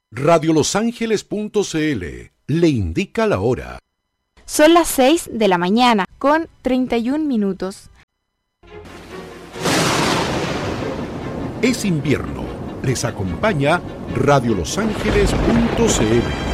Radiolosangeles.cl le indica la hora. Son las 6 de la mañana con 31 minutos. Es invierno. Les acompaña Radiolosangeles.cl.